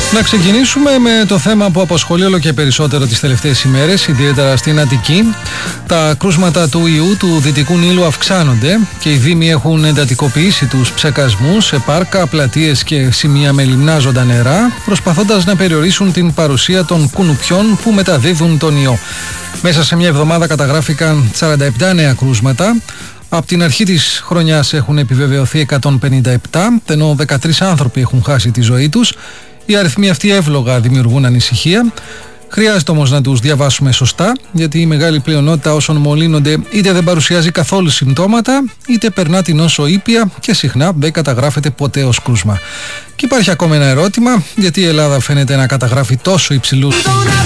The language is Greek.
Να ξεκινήσουμε με το θέμα που απασχολεί όλο και περισσότερο τις τελευταίες ημέρες, ιδιαίτερα στην Αττική. Τα κρούσματα του ιού του Δυτικού Νείλου αυξάνονται και οι δήμοι έχουν εντατικοποιήσει τους ψεκασμούς σε πάρκα, πλατείες και σημεία με λιμνάζοντα νερά, προσπαθώντας να περιορίσουν την παρουσία των κουνουπιών που μεταδίδουν τον ιό. Μέσα σε μια εβδομάδα καταγράφηκαν 47 νέα κρούσματα. Από την αρχή της χρονιάς έχουν επιβεβαιωθεί 157, ενώ 13 άνθρωποι έχουν χάσει τη ζωή τους. Οι αριθμοί αυτοί εύλογα δημιουργούν ανησυχία. Χρειάζεται όμως να τους διαβάσουμε σωστά, γιατί η μεγάλη πλειονότητα όσων μολύνονται είτε δεν παρουσιάζει καθόλου συμπτώματα, είτε περνά την νόσο ήπια και συχνά δεν καταγράφεται ποτέ ως κρούσμα. Και υπάρχει ακόμα ένα ερώτημα, γιατί η Ελλάδα φαίνεται να καταγράφει τόσο υψηλούς